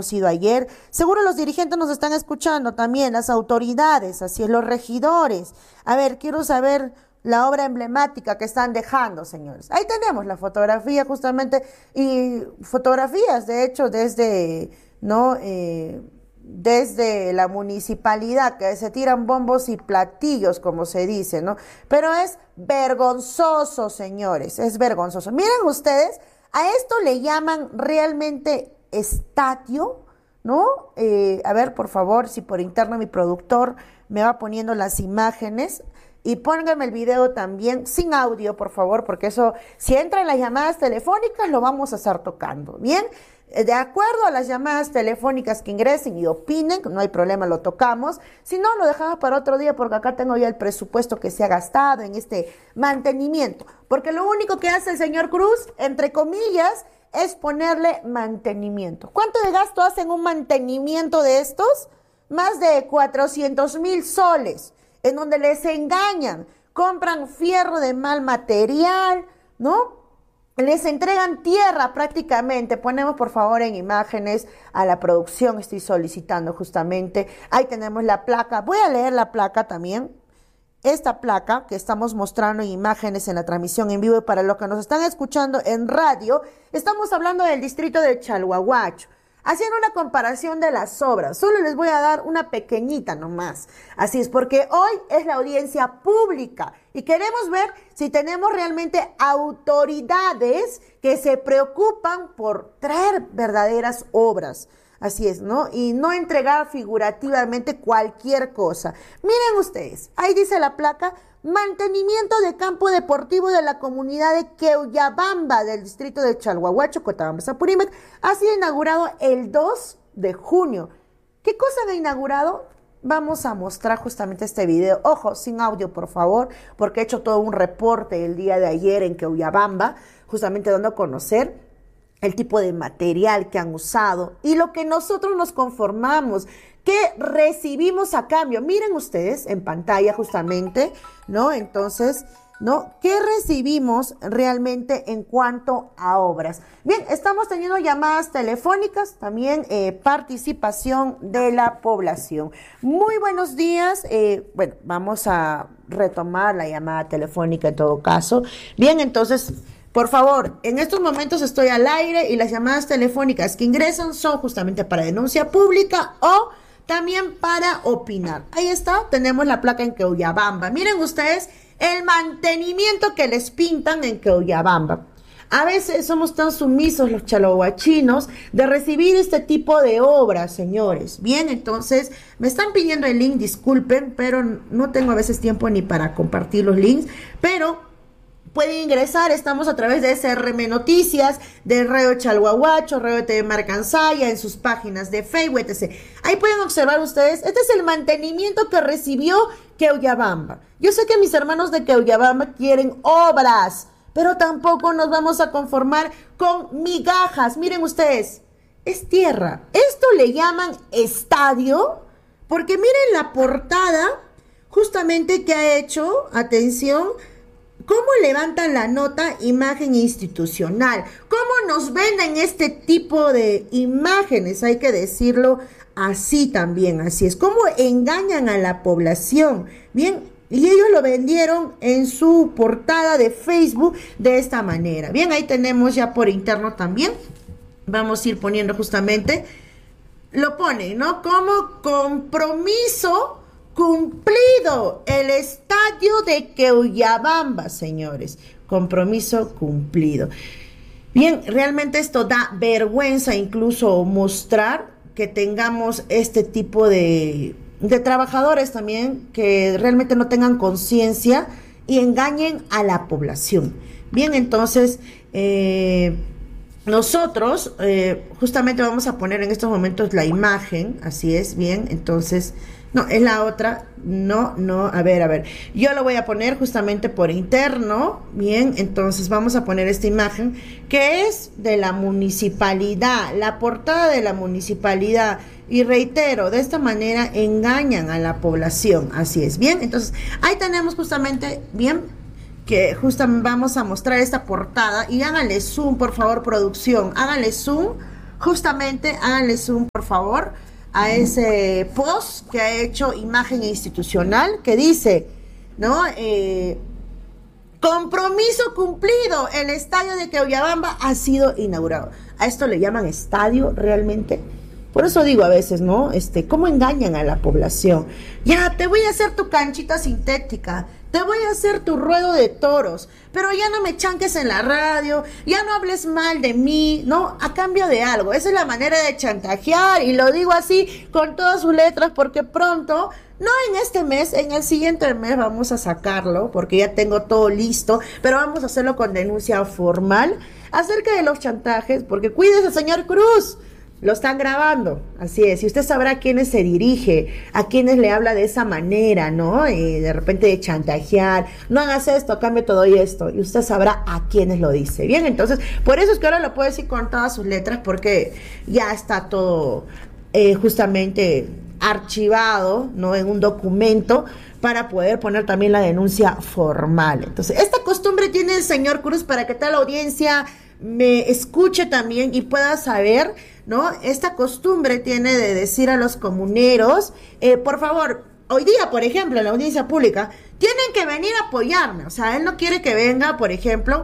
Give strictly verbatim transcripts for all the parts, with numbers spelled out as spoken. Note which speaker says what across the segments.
Speaker 1: ido ayer. Seguro los dirigentes nos están escuchando también, las autoridades, así es, los regidores. A ver, quiero saber la obra emblemática que están dejando, señores. Ahí tenemos la fotografía justamente, y fotografías, de hecho, desde, ¿no? Eh, desde la municipalidad, que se tiran bombos y platillos, como se dice, ¿no? Pero es vergonzoso, señores, es vergonzoso. Miren ustedes, a esto le llaman realmente estadio, ¿no? Eh, a ver, por favor, si por interno mi productor me va poniendo las imágenes, y pónganme el video también, sin audio, por favor, porque eso, si entran las llamadas telefónicas, lo vamos a estar tocando, ¿bien? De acuerdo a las llamadas telefónicas que ingresen y opinen, no hay problema, lo tocamos. Si no, lo dejamos para otro día, porque acá tengo ya el presupuesto que se ha gastado en este mantenimiento. Porque lo único que hace el señor Cruz, entre comillas, es ponerle mantenimiento. ¿Cuánto de gasto hacen un mantenimiento de estos? Más de cuatrocientos mil soles, en donde les engañan, compran fierro de mal material, ¿no? Les entregan tierra prácticamente. Ponemos por favor en imágenes a la producción, estoy solicitando justamente. Ahí tenemos la placa, voy a leer la placa también. Esta placa que estamos mostrando en imágenes en la transmisión en vivo, y para los que nos están escuchando en radio, estamos hablando del distrito de Chalhuahuacho. Haciendo una comparación de las obras, solo les voy a dar una pequeñita nomás. Así es, porque hoy es la audiencia pública y queremos ver si tenemos realmente autoridades que se preocupan por traer verdaderas obras. Así es, ¿no? Y no entregar figurativamente cualquier cosa. Miren ustedes, ahí dice la placa: mantenimiento de campo deportivo de la comunidad de Queuyabamba del distrito de Chalhuahuacho, Cochabamba, Apurímac, ha sido inaugurado el dos de junio. ¿Qué cosa ha inaugurado? Vamos a mostrar justamente este video. Ojo, sin audio, por favor, porque he hecho todo un reporte el día de ayer en Queuyabamba, justamente dando a conocer el tipo de material que han usado y lo que nosotros nos conformamos, que recibimos a cambio. Miren ustedes en pantalla justamente, ¿no? Entonces, ¿no? ¿Qué recibimos realmente en cuanto a obras? Bien, estamos teniendo llamadas telefónicas, también eh, participación de la población. Muy buenos días. Eh, bueno, vamos a retomar la llamada telefónica en todo caso. Bien, entonces, por favor, en estos momentos estoy al aire y las llamadas telefónicas que ingresan son justamente para denuncia pública o también para opinar. Ahí está, tenemos la placa en Queuyabamba. Miren ustedes el mantenimiento que les pintan en Queuyabamba. A veces somos tan sumisos los chalhuachinos de recibir este tipo de obras, señores. Bien, entonces me están pidiendo el link, disculpen, pero no tengo a veces tiempo ni para compartir los links, pero pueden ingresar, estamos a través de S R M Noticias, de Radio Chalhuahuacho, Radio T V Marcansaya, en sus páginas de Facebook, etcétera. Ahí pueden observar ustedes, este es el mantenimiento que recibió Queuyabamba. Yo sé que mis hermanos de Queuyabamba quieren obras, pero tampoco nos vamos a conformar con migajas. Miren ustedes, es tierra. Esto le llaman estadio, porque miren la portada, justamente que ha hecho, atención, cómo levantan la nota imagen institucional, cómo nos venden este tipo de imágenes, hay que decirlo así también, así es, cómo engañan a la población, bien, y ellos lo vendieron en su portada de Facebook de esta manera. Bien, ahí tenemos ya por interno también, vamos a ir poniendo justamente, lo ponen, ¿no? Como compromiso cumplido, el estadio de Queuyabamba, señores, compromiso cumplido. Bien, realmente esto da vergüenza incluso mostrar que tengamos este tipo de, de trabajadores también que realmente no tengan conciencia y engañen a la población. Bien, entonces, eh, nosotros eh, justamente vamos a poner en estos momentos la imagen, así es, bien, entonces... No, es la otra, no, no, a ver, a ver, yo lo voy a poner justamente por interno, bien, entonces vamos a poner esta imagen que es de la municipalidad, la portada de la municipalidad, y reitero, de esta manera engañan a la población, así es, bien, entonces ahí tenemos justamente, bien, que justamente vamos a mostrar esta portada, y háganle zoom, por favor, producción, háganle zoom, justamente háganle zoom, por favor, a ese post que ha hecho Imagen Institucional, que dice, ¿no? Eh, compromiso cumplido, el estadio de Queuyabamba ha sido inaugurado. ¿A esto le llaman estadio realmente? Por eso digo a veces, ¿no? Este, ¿cómo engañan a la población? Ya, te voy a hacer tu canchita sintética, te voy a hacer tu ruedo de toros, pero ya no me chanques en la radio, ya no hables mal de mí, ¿no? A cambio de algo. Esa es la manera de chantajear, y lo digo así con todas sus letras porque pronto, no en este mes, en el siguiente mes vamos a sacarlo, porque ya tengo todo listo, pero vamos a hacerlo con denuncia formal acerca de los chantajes, porque cuídese, señor Cruz. Lo están grabando, así es, y usted sabrá a quiénes se dirige, a quiénes le habla de esa manera, ¿no? Eh, de repente de chantajear, no hagas esto, cambie todo y esto, y usted sabrá a quiénes lo dice. Bien, entonces, por eso es que ahora lo puedo decir con todas sus letras, porque ya está todo eh, justamente archivado, ¿no? En un documento, para poder poner también la denuncia formal. Entonces, esta costumbre tiene el señor Cruz para que toda la audiencia me escuche también y pueda saber, ¿no? Esta costumbre tiene de decir a los comuneros, eh, por favor, hoy día, por ejemplo, en la audiencia pública, tienen que venir a apoyarme. O sea, él no quiere que venga, por ejemplo,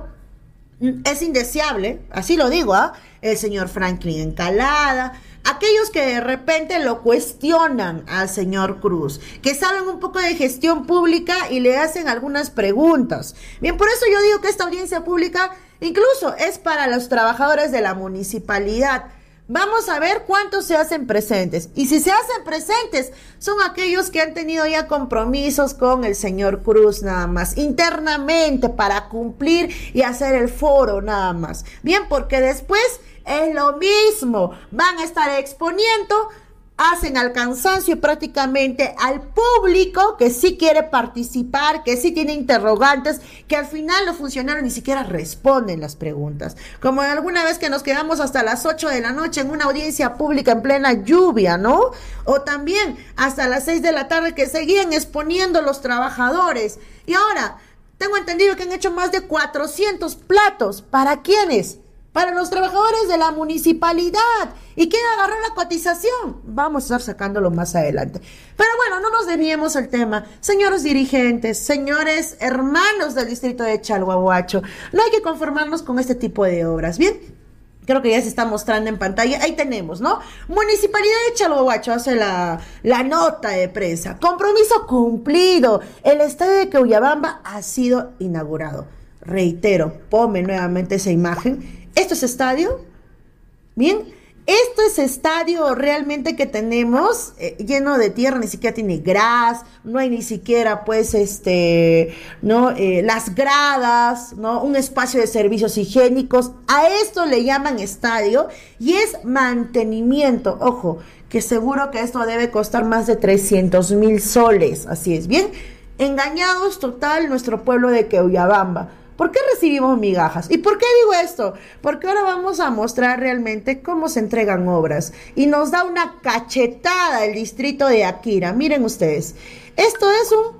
Speaker 1: es indeseable, así lo digo, ¿ah? El señor Franklin Encalada, aquellos que de repente lo cuestionan al señor Cruz, que saben un poco de gestión pública y le hacen algunas preguntas. Bien, por eso yo digo que esta audiencia pública incluso es para los trabajadores de la municipalidad. Vamos a ver cuántos se hacen presentes. Y si se hacen presentes, son aquellos que han tenido ya compromisos con el señor Cruz nada más, internamente, para cumplir y hacer el foro nada más. Bien, porque después es lo mismo. Van a estar exponiendo, hacen al cansancio prácticamente al público que sí quiere participar, que sí tiene interrogantes, que al final los funcionarios ni siquiera responden las preguntas. Como alguna vez que nos quedamos hasta las ocho de la noche en una audiencia pública en plena lluvia, ¿no? O también hasta las seis de la tarde que seguían exponiendo los trabajadores. Y ahora, tengo entendido que han hecho más de cuatrocientos platos. ¿Para quiénes? Para los trabajadores de la municipalidad. ¿Y quién agarró la cotización? Vamos a estar sacándolo más adelante. Pero bueno, no nos desviemos el tema. Señores dirigentes, señores hermanos del distrito de Chalhuahuacho, no hay que conformarnos con este tipo de obras, ¿bien? Creo que ya se está mostrando en pantalla. Ahí tenemos, ¿no? Municipalidad de Chalhuahuacho hace la, la nota de prensa. Compromiso cumplido. El estadio de Queuyabamba ha sido inaugurado. Reitero, ponme nuevamente esa imagen. ¿Esto es estadio? Bien, esto es estadio realmente que tenemos eh, lleno de tierra, ni siquiera tiene gras, no hay ni siquiera pues este, no, eh, las gradas, no, un espacio de servicios higiénicos. A esto le llaman estadio y es mantenimiento. Ojo, que seguro que esto debe costar más de trescientos mil soles, así es. Bien, engañados total nuestro pueblo de Queuyabamba. ¿Por qué recibimos migajas? ¿Y por qué digo esto? Porque ahora vamos a mostrar realmente cómo se entregan obras. Y nos da una cachetada el distrito de Akira. Miren ustedes. Esto es un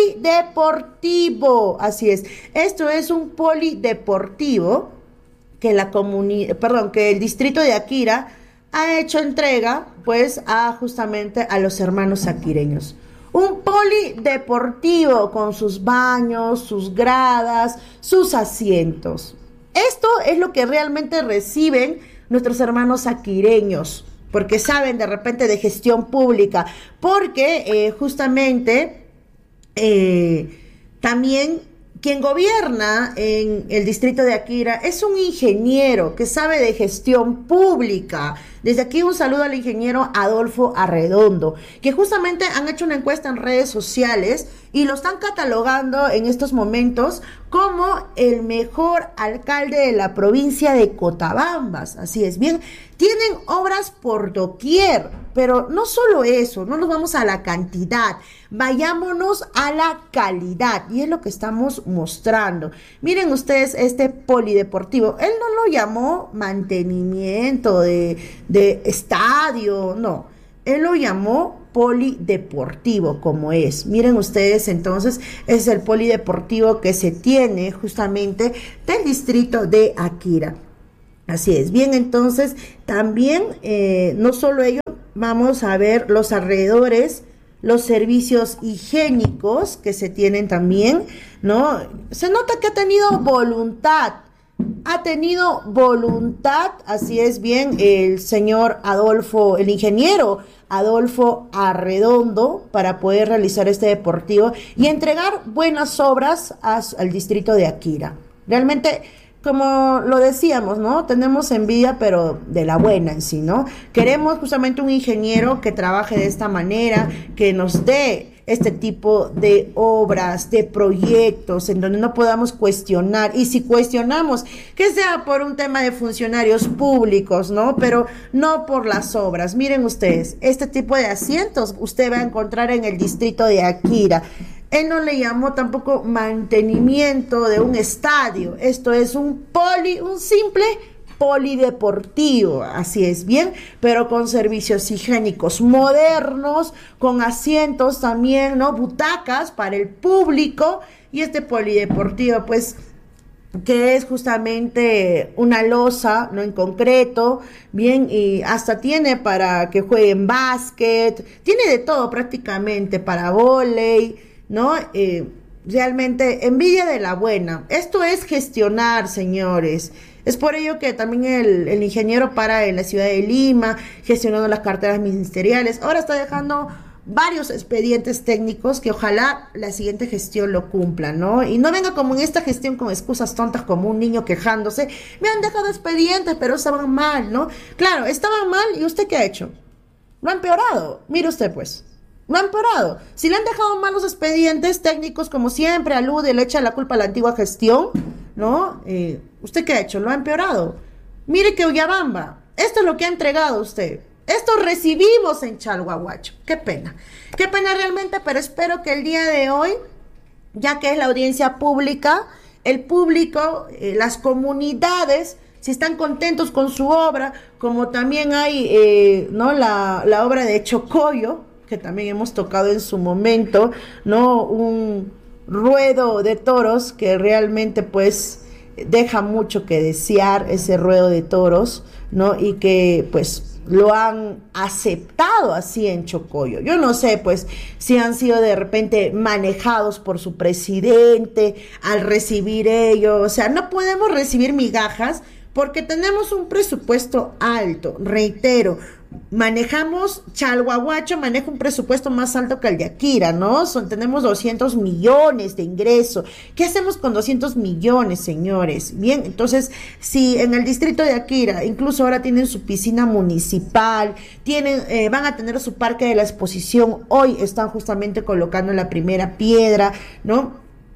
Speaker 1: polideportivo. Así es. Esto es un polideportivo que la comunidad, perdón, que el distrito de Akira ha hecho entrega, pues, a justamente a los hermanos aquireños. Un polideportivo con sus baños, sus gradas, sus asientos. Esto es lo que realmente reciben nuestros hermanos aquireños, porque saben de repente de gestión pública, porque eh, justamente eh, también quien gobierna en el distrito de Akira es un ingeniero que sabe de gestión pública. Desde aquí un saludo al ingeniero Adolfo Arredondo, que justamente han hecho una encuesta en redes sociales y lo están catalogando en estos momentos como el mejor alcalde de la provincia de Cotabambas. Así es, bien, tienen obras por doquier, pero no solo eso, no nos vamos a la cantidad, vayámonos a la calidad, y es lo que estamos mostrando. Miren ustedes este polideportivo, él no lo llamó mantenimiento de, de estadio, no, él lo llamó polideportivo, como es. Miren ustedes, entonces, es el polideportivo que se tiene justamente del distrito de Akira. Así es. Bien, entonces también eh, no solo ello, vamos a ver los alrededores, los servicios higiénicos que se tienen también, ¿no? Se nota que ha tenido voluntad, ha tenido voluntad, así es bien, el señor Adolfo, el ingeniero Adolfo Arredondo, para poder realizar este deportivo y entregar buenas obras a- al distrito de Akira. Realmente, como lo decíamos, ¿no? Tenemos envidia, pero de la buena en sí, ¿no? Queremos justamente un ingeniero que trabaje de esta manera, que nos dé este tipo de obras, de proyectos, en donde no podamos cuestionar. Y si cuestionamos, que sea por un tema de funcionarios públicos, ¿no? Pero no por las obras. Miren ustedes, este tipo de asientos usted va a encontrar en el distrito de Akira. Él no le llamó tampoco mantenimiento de un estadio. Esto es un poli, un simple polideportivo, así es bien, pero con servicios higiénicos modernos, con asientos también, ¿no? Butacas para el público, y este polideportivo, pues, que es justamente una losa, ¿no? En concreto, bien, y hasta tiene para que jueguen básquet, tiene de todo prácticamente, para vóley, ¿no? Eh, realmente envidia de la buena. Esto es gestionar, señores. Es por ello que también el, el ingeniero para en la ciudad de Lima, gestionando las carteras ministeriales. Ahora está dejando varios expedientes técnicos que ojalá la siguiente gestión lo cumpla, ¿no? Y no venga como en esta gestión con excusas tontas, como un niño quejándose. Me han dejado expedientes, pero estaban mal, ¿no? Claro, estaban mal, ¿y usted qué ha hecho? Lo ha empeorado. Mire usted, pues. Lo han empeorado. Si le han dejado mal los expedientes técnicos, como siempre alude, le echa la culpa a la antigua gestión, ¿no? Eh, ¿Usted qué ha hecho? Lo ha empeorado. Mire que Uyabamba, esto es lo que ha entregado usted. Esto recibimos en Chalhuahuacho. Qué pena. Qué pena realmente, pero espero que el día de hoy, ya que es la audiencia pública, el público, eh, las comunidades, si están contentos con su obra, como también hay, eh, ¿no? La, la obra de Chocoyo, que también hemos tocado en su momento, ¿no? Un ruedo de toros que realmente, pues, deja mucho que desear, ese ruedo de toros, ¿no? Y que, pues, lo han aceptado así en Chocoyo. Yo no sé, pues, si han sido de repente manejados por su presidente al recibir ello. O sea, no podemos recibir migajas porque tenemos un presupuesto alto, reitero. Manejamos, Chalhuahuacho maneja un presupuesto más alto que el de Akira, ¿no? Son, tenemos doscientos millones de ingreso. ¿Qué hacemos con doscientos millones, señores? Bien, entonces, si en el distrito de Akira, incluso ahora tienen su piscina municipal, tienen, eh, van a tener su parque de la exposición, hoy están justamente colocando la primera piedra, ¿no?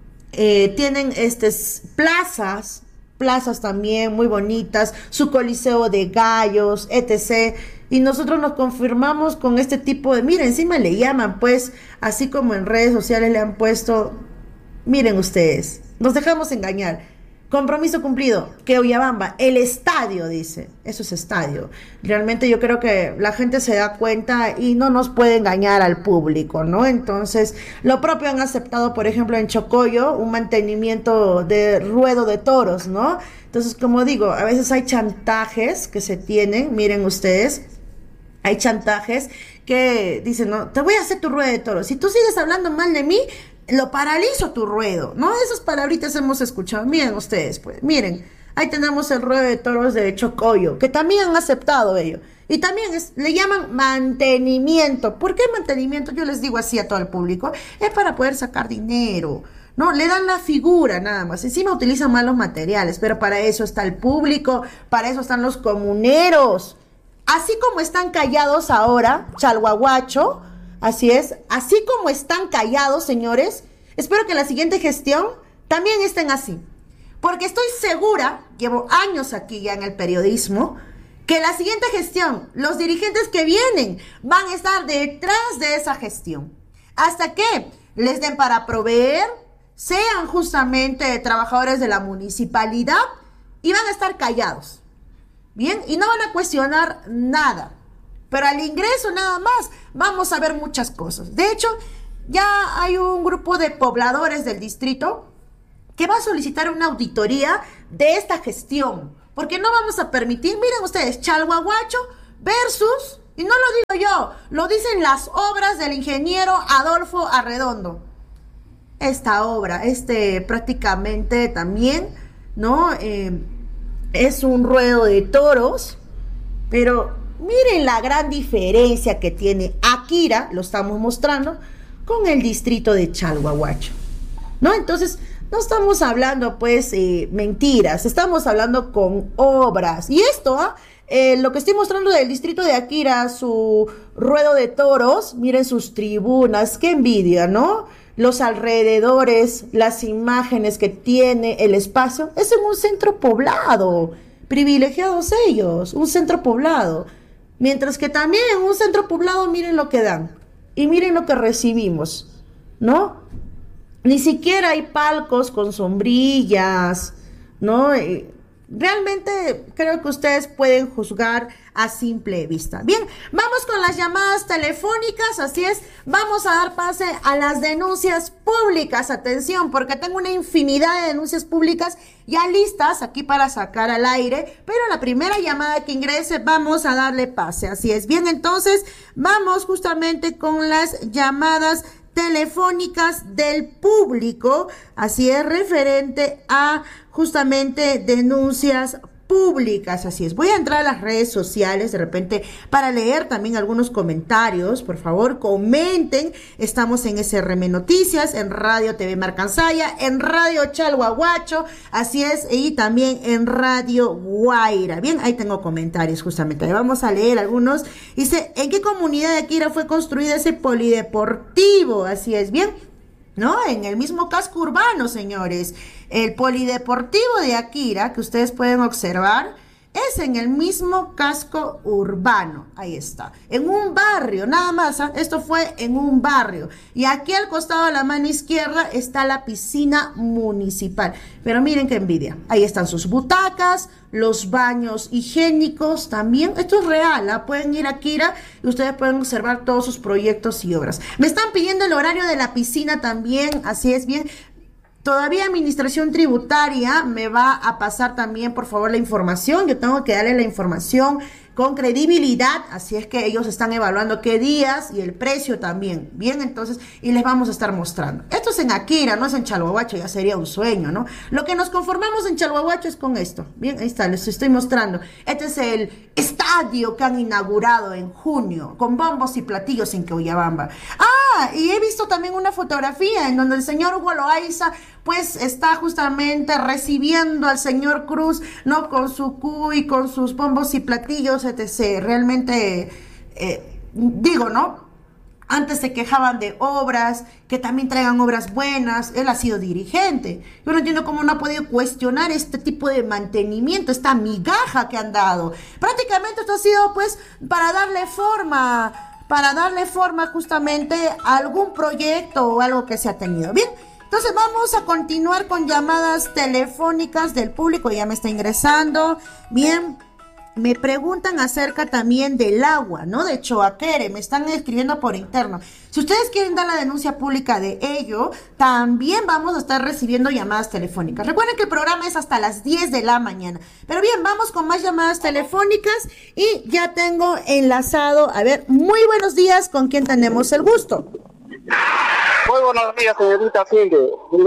Speaker 1: Eh, tienen estas plazas, plazas también muy bonitas, su coliseo de gallos, etcétera. Y nosotros nos confirmamos con este tipo de, miren, encima le llaman, pues, así como en redes sociales le han puesto, miren ustedes, nos dejamos engañar. Compromiso cumplido, que Uyabamba, el estadio, dice, eso es estadio. Realmente yo creo que la gente se da cuenta y no nos puede engañar al público, ¿no? Entonces, lo propio han aceptado, por ejemplo, en Chocoyo, un mantenimiento de ruedo de toros, ¿no? Entonces, como digo, a veces hay chantajes que se tienen, miren ustedes, hay chantajes que dicen, no, te voy a hacer tu ruedo de toros. Si tú sigues hablando mal de mí, lo paralizo tu ruedo, ¿no? Esas palabritas hemos escuchado. Miren ustedes, pues, miren, ahí tenemos el ruedo de toros de Chocoyo, que también han aceptado ello. Y también es, le llaman mantenimiento. ¿Por qué mantenimiento? Yo les digo así a todo el público, es para poder sacar dinero. No, le dan la figura nada más. Encima utilizan malos materiales, pero para eso está el público, para eso están los comuneros. Así como están callados ahora, Chalhuahuacho, así es, así como están callados, señores, espero que la siguiente gestión también estén así. Porque estoy segura, llevo años aquí ya en el periodismo, que la siguiente gestión, los dirigentes que vienen van a estar detrás de esa gestión. Hasta que les den para proveer, sean justamente trabajadores de la municipalidad y van a estar callados. Bien, y no van a cuestionar nada. Pero al ingreso nada más vamos a ver muchas cosas. De hecho, ya hay un grupo de pobladores del distrito que va a solicitar una auditoría de esta gestión. porque no vamos a permitir, miren ustedes, Chalhuahuacho versus, y no lo digo yo, lo dicen las obras del ingeniero Adolfo Arredondo. Esta obra, este prácticamente también, ¿no? Eh, es un ruedo de toros, pero miren la gran diferencia que tiene Akira, lo estamos mostrando, con el distrito de Chalhuahuacho, ¿no? Entonces, no estamos hablando, pues, eh, mentiras, estamos hablando con obras. Y esto, ¿ah? Eh, lo que estoy mostrando del distrito de Akira, su ruedo de toros, miren sus tribunas, qué envidia, ¿no? Los alrededores, las imágenes que tiene, el espacio, es en un centro poblado, privilegiados ellos, un centro poblado. Mientras que también en un centro poblado, miren lo que dan y miren lo que recibimos, ¿no? Ni siquiera hay palcos con sombrillas, ¿no? Eh, Realmente creo que ustedes pueden juzgar a simple vista. Bien, vamos con las llamadas telefónicas, así es, vamos a dar pase a las denuncias públicas, atención, porque tengo una infinidad de denuncias públicas ya listas aquí para sacar al aire, pero la primera llamada que ingrese vamos a darle pase, así es. Bien, entonces vamos justamente con las llamadas telefónicas del público, así es, referente a justamente denuncias públicas, así es. Voy a entrar a las redes sociales de repente para leer también algunos comentarios, por favor, comenten. Estamos en S R M Noticias, en Radio T V Marcansaya, en Radio Chalhuahuacho, así es, y también en Radio Guaira. Bien, ahí tengo comentarios justamente. Vamos a leer algunos. Dice, ¿en qué comunidad de Akira fue construido ese polideportivo? Así es, bien. ¿No? En el mismo casco urbano, señores. El polideportivo de Akira, que ustedes pueden observar, es en el mismo casco urbano. Ahí está. En un barrio, nada más. ¿eh? Esto fue en un barrio. Y aquí al costado de la mano izquierda está la piscina municipal. Pero miren qué envidia. Ahí están sus butacas, los baños higiénicos también. Esto es real. ¿eh? Pueden ir a Akira y ustedes pueden observar todos sus proyectos y obras. Me están pidiendo el horario de la piscina también. Así es, bien. Todavía Administración Tributaria me va a pasar también, por favor, la información. Yo tengo que darle la información con credibilidad, así es que ellos están evaluando qué días y el precio también. Bien, entonces, y les vamos a estar mostrando. Esto es en Akira, no es en Chalhuahuacho, ya sería un sueño, ¿no? Lo que nos conformamos en Chalhuahuacho es con esto. Bien, ahí está, les estoy mostrando. Este es el estadio que han inaugurado en junio, con bombos y platillos en Quillabamba. Ah, y he visto también una fotografía en donde el señor Hugo Loaiza pues está justamente recibiendo al señor Cruz, ¿no? Con su cu y con sus bombos y platillos, etcétera. Realmente, eh, digo, ¿no? Antes se quejaban de obras, que también traigan obras buenas. Él ha sido dirigente. Yo no entiendo cómo no ha podido cuestionar este tipo de mantenimiento, esta migaja que han dado. Prácticamente esto ha sido, pues, para darle forma, para darle forma justamente a algún proyecto o algo que se ha tenido. Bien. Entonces vamos a continuar con llamadas telefónicas del público, ya me está ingresando. Bien, me preguntan acerca también del agua, ¿no? De Choaquere, me están escribiendo por interno. Si ustedes quieren dar la denuncia pública de ello, también vamos a estar recibiendo llamadas telefónicas. Recuerden que el programa es hasta las diez de la mañana. Pero bien, vamos con más llamadas telefónicas y ya tengo enlazado, a ver, muy buenos días, ¿con quién tenemos el gusto?
Speaker 2: Muy buenos días, señorita Cindy.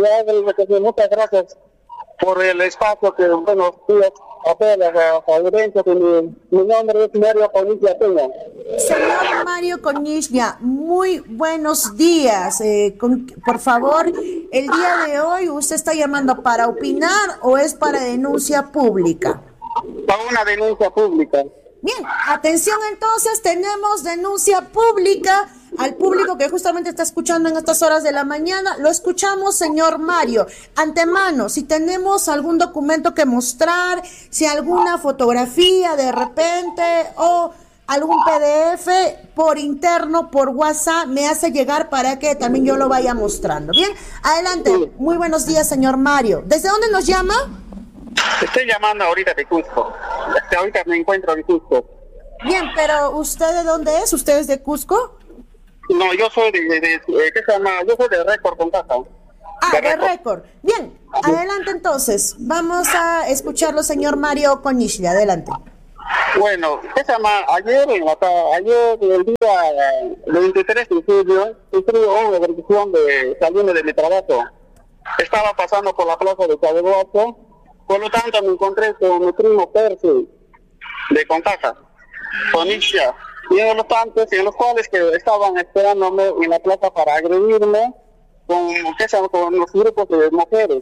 Speaker 2: Muchas gracias por el espacio que, buenos días, a todas las audiencias. Mi, mi nombre es Mario Conilla Peña.
Speaker 1: Señor Mario Conilla, muy buenos días. Eh, con, por favor, el día de hoy, ¿usted está llamando para opinar o es para denuncia pública?
Speaker 2: Para una denuncia pública.
Speaker 1: Bien, atención entonces, tenemos denuncia pública al público que justamente está escuchando en estas horas de la mañana. Lo escuchamos, señor Mario. Antemano, si tenemos algún documento que mostrar, si alguna fotografía de repente o algún P D F por interno, por WhatsApp, me hace llegar para que también yo lo vaya mostrando. Bien, adelante. Sí. Muy buenos días, señor Mario. ¿Desde dónde nos llama?
Speaker 2: Estoy llamando ahorita de Cusco. Hasta ahorita me encuentro en Cusco.
Speaker 1: Bien, pero ¿usted de dónde es? ¿Usted es de Cusco?
Speaker 2: No, yo soy de, de, de, ¿qué se llama? Yo soy de Récord con Casa.
Speaker 1: Ah, de récord. Bien, adelante entonces. Vamos a escucharlo, señor Mario Coniglia. Adelante.
Speaker 2: Bueno, ¿qué se llama? Ayer, en la, ayer, el día veintitrés de julio, sufrí una versión de saliendo de mi trabajo. Estaba pasando por la plaza de Cabeguacho, por lo tanto me encontré con mi primo Percy, de Concaja, Coniglia, y en los tantos, en los cuales que estaban esperándome en la plaza para agredirme con, ¿qué se llama? Con los grupos de mujeres.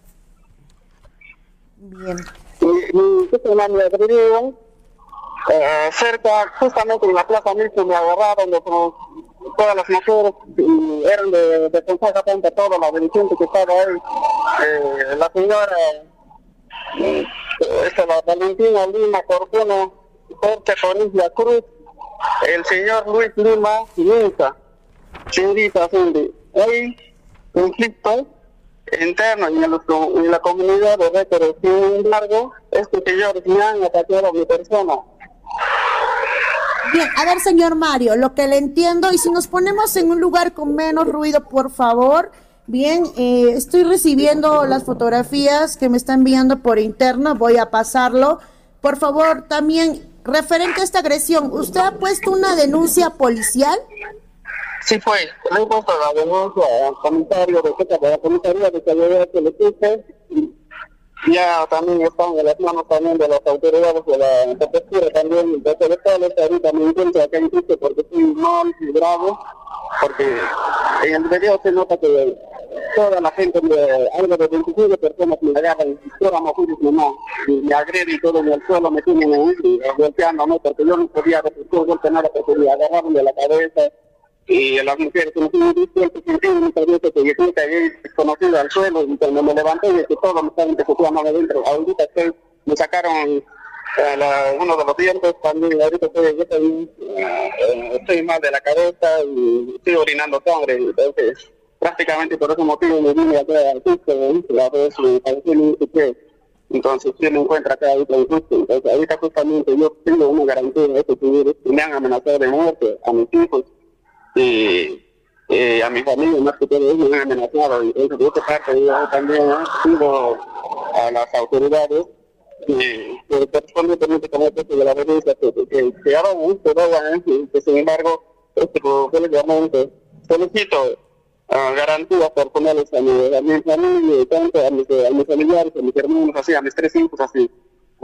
Speaker 1: Bien.
Speaker 2: Y, y ¿qué se llama? Me agredieron. Eh, cerca, justamente en la plaza misma me agarraron de, con, todas las mujeres y eran de, de Concaja, toda la delincuente que estaba ahí. Eh, la señora, eh, esta, la Valentina Lima Cortuna, Jorge Coniglia Cruz, el señor Luis Lima Linza, señorita Cindy. Hay conflicto interno en, el, en la comunidad de Rétero. Sin embargo, estos señores me han atacado a mi persona.
Speaker 1: Bien, a ver, señor Mario, lo que le entiendo, y si nos ponemos en un lugar con menos ruido, por favor. Bien, eh, estoy recibiendo las fotografías que me está enviando por interno, voy a pasarlo. Por favor, también, referente a esta agresión, ¿usted ha puesto una denuncia policial?
Speaker 2: Sí fue, le he puesto la denuncia al comisario de de la comisaría de Cabeguacho que le puse. Ya también están en las manos también de las autoridades de la prefectura también de Telecales. Ahorita me encuentro acá en Quito porque estoy mal y bravo, porque en el video se nota que toda la gente, me, algo de veinticinco personas me agarran, todas mujeres nomás, y me agreden y todo en el suelo, me tienen ahí golpeándome porque yo no podía resistir golpe nada, porque me agarraron de la cabeza. Y las mujeres que me tienen dispuestos, que yo nunca había conocido al suelo, y cuando me levanté y que todo me estaban ejecutando adentro. Ahorita estoy, me sacaron eh, la, uno de los dientes también, ahorita estoy, yo estoy, eh, estoy mal de la cabeza y estoy orinando sangre, entonces prácticamente por ese motivo me vine acá al piso, la vez me pareció muy que entonces sí me encuentro acá ahorita en Cusco. Entonces ahorita justamente yo tengo una garantía de que me han amenazado de muerte a mis hijos. Y eh, a mi familia más que todo ellos me han amenazado, entonces de esta parte yo también he pido a las autoridades que correspondientemente con el precio de la denuncia que, que, que hagan un hagan que, que sin embargo este públicamente solicito uh, garantías personales a mi, a mi familia, tanto a mis, a mis familiares, a mis hermanos, así, a mis tres hijos, así.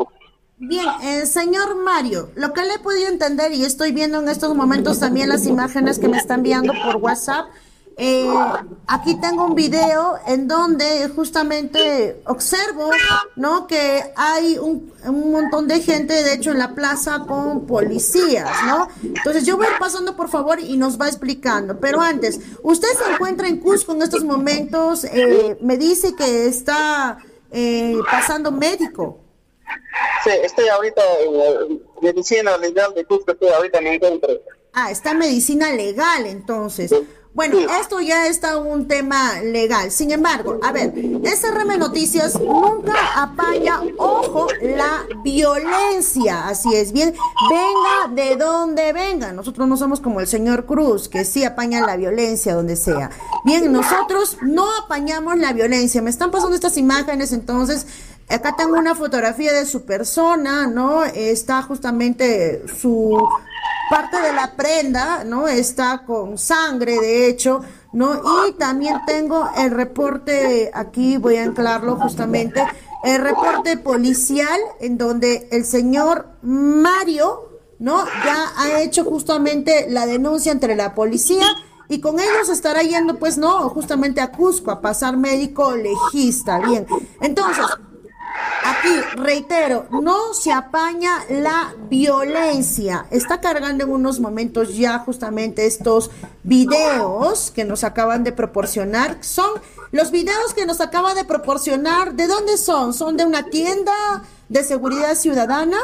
Speaker 1: Bien, eh, señor Mario, lo que le he podido entender, y estoy viendo en estos momentos también las imágenes que me están enviando por WhatsApp, eh, aquí tengo un video en donde justamente observo, ¿no?, que hay un, un montón de gente, de hecho, en la plaza con policías, ¿no? Entonces yo voy a ir pasando, por favor, y nos va explicando. Pero antes, usted se encuentra en Cusco en estos momentos, eh, me dice que está eh, pasando médico.
Speaker 2: Sí, estoy ahorita en medicina legal de Cusco, estoy ahorita me encuentro.
Speaker 1: Ah, está en medicina legal, entonces. Sí. Bueno, sí. Esto ya está un tema legal. Sin embargo, a ver, S R M Noticias nunca apaña, ojo, la violencia. Así es, bien, venga de donde venga. Nosotros no somos como el señor Cruz, que sí apaña la violencia donde sea. Bien, nosotros no apañamos la violencia. Me están pasando estas imágenes, entonces... Acá tengo una fotografía de su persona, ¿no? Está justamente su parte de la prenda, ¿no? Está con sangre, de hecho, ¿no? Y también tengo el reporte, aquí voy a anclarlo justamente, el reporte policial en donde el señor Mario, ¿no?, ya ha hecho justamente la denuncia entre la policía y con ellos estará yendo, pues, ¿no?, justamente a Cusco a pasar médico legista. Bien, entonces... Aquí, reitero, no se apaña la violencia. Está cargando en unos momentos ya justamente estos videos que nos acaban de proporcionar. Son los videos que nos acaba de proporcionar. ¿De dónde son? ¿Son de una tienda de seguridad ciudadana?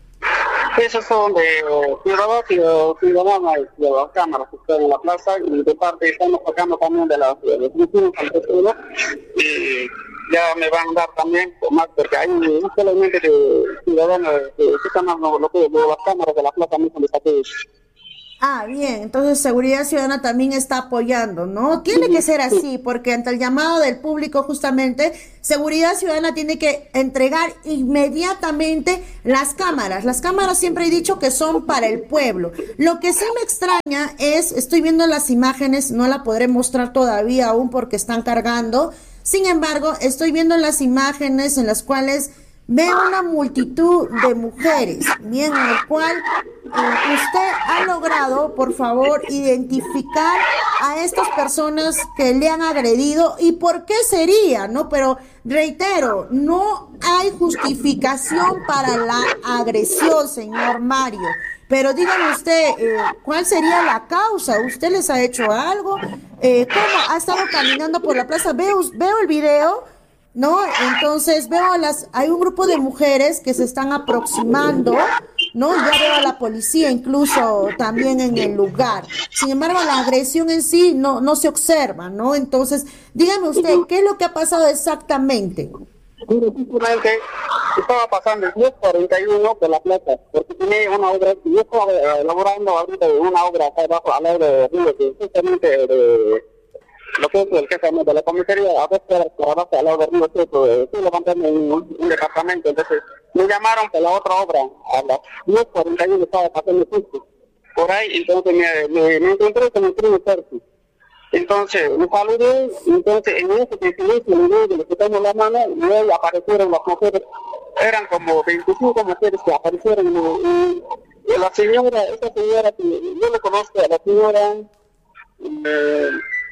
Speaker 2: Esos son de Ciudadanos y Ciudadanas, de las cámaras que están en la plaza, y de parte estamos sacando también de las vecinos al tesoro, y ya me van a dar también más, porque hay no solamente de Ciudadanos, que están lo que de las cámaras de la plaza misma de saqueo.
Speaker 1: Ah, bien, entonces Seguridad Ciudadana también está apoyando, ¿no? Tiene que ser así, porque ante el llamado del público, justamente, Seguridad Ciudadana tiene que entregar inmediatamente las cámaras. Las cámaras siempre he dicho que son para el pueblo. Lo que sí me extraña es, estoy viendo las imágenes, no la podré mostrar todavía aún porque están cargando. Sin embargo, estoy viendo las imágenes en las cuales veo una multitud de mujeres, bien, en el cual eh, usted ha logrado, por favor, identificar a estas personas que le han agredido y por qué sería, ¿no? Pero reitero, no hay justificación para la agresión, señor Mario. Pero dígame usted, eh, ¿cuál sería la causa? ¿Usted les ha hecho algo? Eh, ¿Cómo ha estado caminando por la plaza? Veo, veo el video, ¿no? Entonces veo a las, hay un grupo de mujeres que se están aproximando, ¿no? Ya veo a la policía incluso también en el lugar. Sin embargo, la agresión en sí no, no se observa, ¿no? Entonces, dígame usted, ¿qué es lo que ha pasado exactamente?
Speaker 2: Simplemente estaba pasando el diez cuarenta y uno de la plaza, porque tenía una obra, yo estaba eh, elaborando ahorita una obra acá abajo, al lado de Río, que justamente de lo que es el jefe de la comisaría, a veces trabaja al lado de Río Seco, estoy levantando un, un departamento, entonces me llamaron para la otra obra, a las diez cuarenta y uno estaba pasando justo por ahí, entonces me, me, me encontré con el primo Percy. Entonces me saludé, entonces en ese que se me dio, le quitamos la mano y ahí aparecieron las mujeres, eran como veinticinco mujeres que aparecieron y, y la señora, esa señora que yo le conozco a la señora, eh,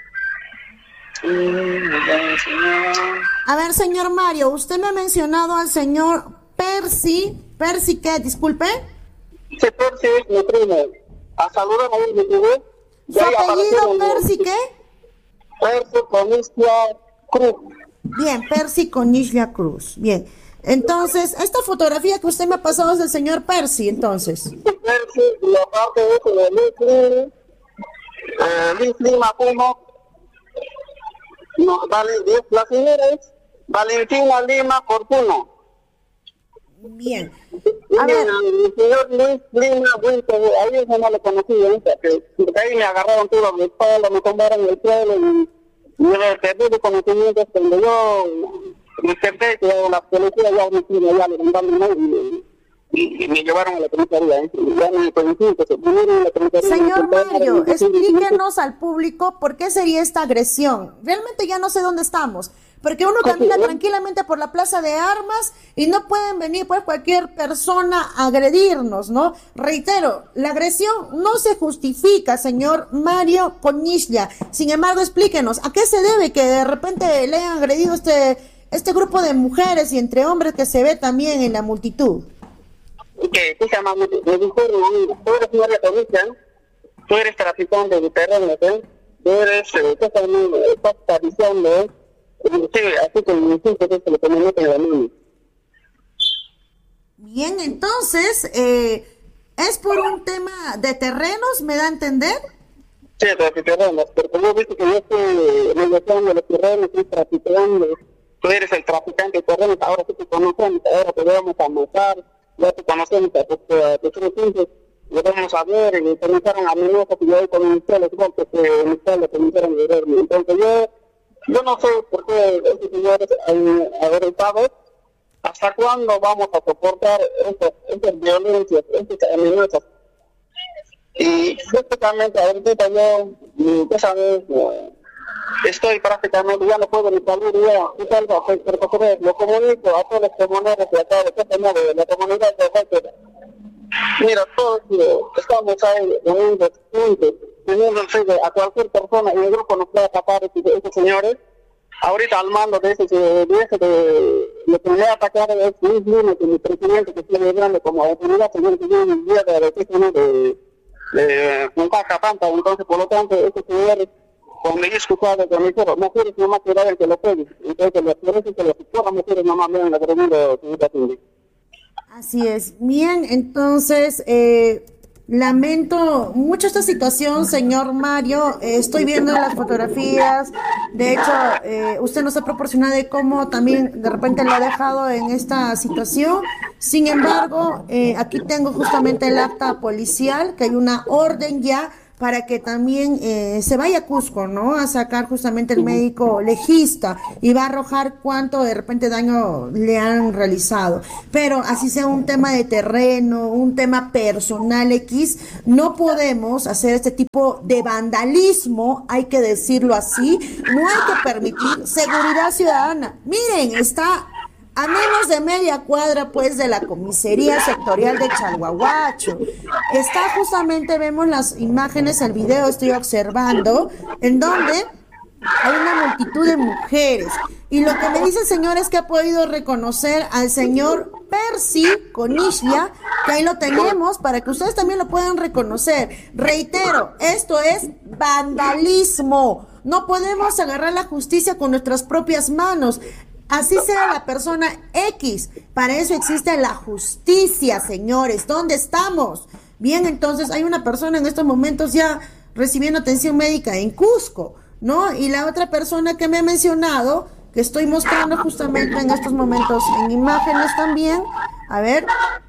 Speaker 1: A ver, señor Mario, usted me ha mencionado al señor Percy, ¿Percy qué? Disculpe.
Speaker 2: Sí, Percy es mi primo, a saludar a él me tuve.
Speaker 1: ¿Su apellido Percy qué?
Speaker 2: Percy Conilla Cruz.
Speaker 1: Bien, Percy Conilla Cruz. Bien. Entonces, esta fotografía que usted me ha pasado es del señor Percy, entonces.
Speaker 2: Percy, y aparte de eso, de Liz Lima, eh, Liz Lima Pumo, no, vale, la señora es Valentina Lima Fortuno.
Speaker 1: Bien.
Speaker 2: A ver. El señor Luis Lima, ahí eso no lo conocí, ¿eh? Porque ahí me agarraron todo mi espalda, me tomaron el suelo y me perdí de conocimientos cuando yo me desperté que la policía ya me tiene ya levantándome y, y, y me llevaron a la comisaría, ¿eh? Ya me conocí, que se vinieron a la comisaría.
Speaker 1: Señor Mario, explíquenos al público por qué sería esta agresión. Realmente ya no sé dónde estamos. Porque uno camina tranquilamente por la plaza de armas y no pueden venir pues cualquier persona a agredirnos, ¿no? Reitero, la agresión no se justifica, señor Mario Conilla. Sin embargo, explíquenos, ¿a qué se debe que de repente le hayan agredido este, este grupo de mujeres y entre hombres que se ve también en la multitud?
Speaker 2: Que tú llamas, me dijeron, tú eres María Conilla, tú eres traficante de terrenos, ¿eh? Tú eres, eh, estás tradicionando, ¿eh? Sí, así que me dice que se le pone en la mano.
Speaker 1: Bien, entonces, eh, ¿es por un tema de terrenos, me da a entender?
Speaker 2: Sí, de terrenos, porque yo he visto que yo estoy negociando los terrenos, estoy traficando, tú eres el traficante de terrenos, ahora sí te conocemos, ahora te vamos a matar, ya te conocemos, porque a tus hijos le vamos a ver, y comenzaron a amenazas, y yo ahí comencé los golpes que mis padres comenzaron a verme, entonces yo Yo no sé por qué estos señores han agregado, hasta cuándo vamos a soportar estas, estas violencias, estas amenazas. Y prácticamente ahorita yo, ya sabes, estoy prácticamente, ya no puedo ni salir, ya, y salgo, pero lo comunico a todos los comuneros de acá, de esta de la comunidad de Réquera. Mira, todos estamos ahí unidos, juntos, teniendo a cualquier persona en el grupo nos puede atacar a estos señores. Ahorita al mando de ese, de ese, de lo que me ha atacado es Luis Lima, que mi presidente que estoy liderando como autoridad, señor, que tiene un día de registro de Puncaca Pampa, entonces por lo tanto, estos señores, cuando he escuchado que me dijeron, mujeres nomás que vayan que lo peguen, entonces les parece que las mujeres nomás ven agrediendo su vida.
Speaker 1: Así es. Bien, entonces, eh, Lamento mucho esta situación, señor Mario. Eh, estoy viendo las fotografías. De hecho, eh, usted nos ha proporcionado de cómo también de repente lo ha dejado en esta situación. Sin embargo, eh, aquí tengo justamente el acta policial, que hay una orden ya para que también eh, se vaya a Cusco, ¿no? A sacar justamente el médico legista y va a arrojar cuánto de repente daño le han realizado. Pero así sea un tema de terreno, un tema personal X, no podemos hacer este tipo de vandalismo, hay que decirlo así, no hay que permitir seguridad ciudadana. Miren, está a menos de media cuadra, pues, de la comisaría sectorial de Chalhuahuacho. Está justamente, vemos las imágenes, el video estoy observando, en donde hay una multitud de mujeres. Y lo que me dice el señor es que ha podido reconocer al señor Percy Conishia, que ahí lo tenemos, para que ustedes también lo puedan reconocer. Reitero, esto es vandalismo. No podemos agarrar la justicia con nuestras propias manos. Así sea la persona X, para eso existe la justicia, señores. ¿Dónde estamos? Bien, entonces hay una persona en estos momentos ya recibiendo atención médica en Cusco, ¿no? Y la otra persona que me ha mencionado, que estoy mostrando justamente en estos momentos en imágenes también, a ver,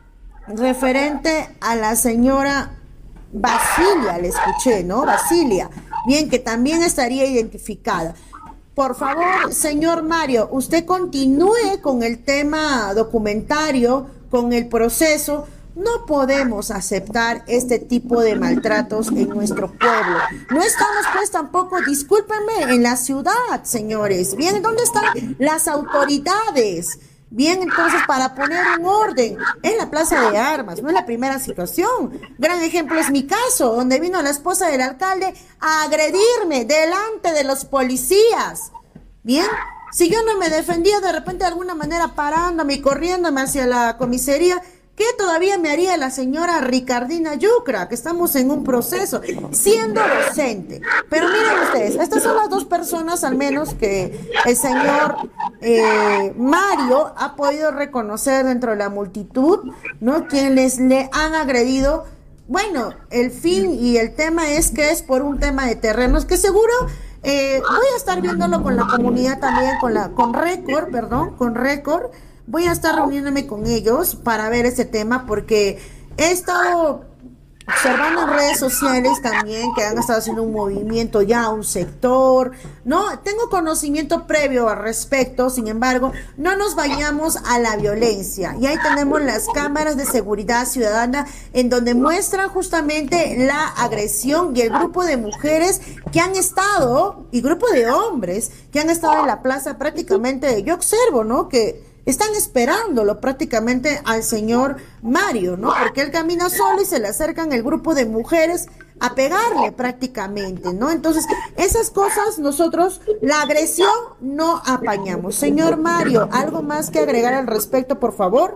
Speaker 1: referente a la señora Basilia, le escuché, ¿no? Basilia, bien, que también estaría identificada. Por favor, señor Mario, usted continúe con el tema documentario, con el proceso. No podemos aceptar este tipo de maltratos en nuestro pueblo. No estamos, pues, tampoco, discúlpenme, en la ciudad, señores. Bien, ¿dónde están las autoridades? Bien, entonces, para poner un orden en la Plaza de Armas, no es la primera situación. Gran ejemplo es mi caso, donde vino la esposa del alcalde a agredirme delante de los policías. Bien, si yo no me defendía de repente de alguna manera parándome y corriéndome hacia la comisaría, ¿qué todavía me haría la señora Ricardina Yucra? Que estamos en un proceso, siendo docente. Pero miren ustedes, estas son las dos personas al menos que el señor eh, Mario ha podido reconocer dentro de la multitud, ¿no? Quienes le han agredido. Bueno, el fin y el tema es que es por un tema de terrenos, que seguro eh, voy a estar viéndolo con la comunidad también, con la con Récord, perdón, con Récord. Voy a estar reuniéndome con ellos para ver ese tema, porque he estado observando en redes sociales también que han estado haciendo un movimiento ya, un sector, ¿no? Tengo conocimiento previo al respecto, sin embargo, no nos vayamos a la violencia. Y ahí tenemos las cámaras de seguridad ciudadana en donde muestran justamente la agresión y el grupo de mujeres que han estado, y grupo de hombres que han estado en la plaza prácticamente, yo observo, ¿no? Que están esperándolo prácticamente al señor Mario, ¿no? Porque él camina solo y se le acercan el grupo de mujeres a pegarle prácticamente, ¿no? Entonces, esas cosas nosotros, la agresión, no apañamos. Señor Mario, ¿algo más que agregar al respecto, por favor?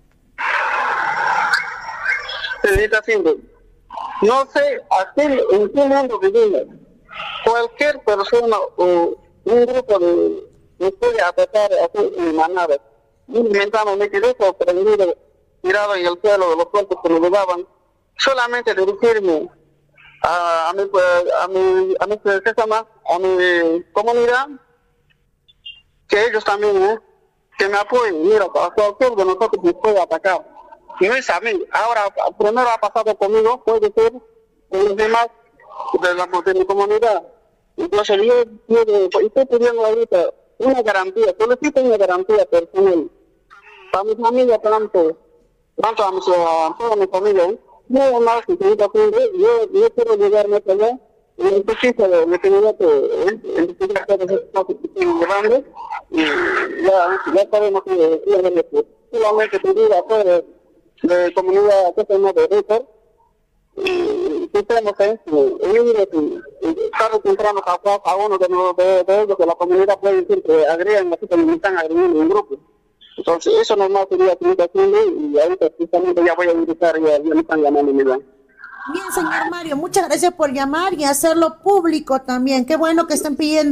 Speaker 2: Señorita Cindy, no sé aquí en qué mundo vivimos. Cualquier persona o un grupo de me puede atacar así en manada. Inventamos, me quedé sorprendido, tirado en el suelo de los cuerpos que me llevaban. Solamente dirigirme a, a mi, a mi, a mi, ¿qué se llama? A mi comunidad, que ellos también, ¿eh? Que me apoyen. Mira, a cualquier de nosotros me puede atacar. No es a mí. Ahora, primero ha pasado conmigo, puede ser con los demás de, la, de mi comunidad. Entonces yo, yo, yo estoy pidiendo ahorita una garantía, solicito una garantía personal para mi familia, tanto, tanto a, mi, a toda mi familia, ¿eh? No más, señorita Cindy, yo, yo quiero llegarme hasta allá, en el justicia de mi comunidad, en el justicia que estoy llevando, y ya, ya sabemos que es solamente pedir a toda la comunidad que se llama de Récord, y estamos ahí, y tarde o temprano a uno de, de, de ellos, que la comunidad puede decir que agregan, así que me están agrediendo en grupo. Entonces, eso normal sería que me haciendo, y ahorita justamente ya voy a gritar, ya, ya me están llamando, mi vida.
Speaker 1: Bien, señor Mario, muchas gracias por llamar y hacerlo público también. Qué bueno que estén pidiendo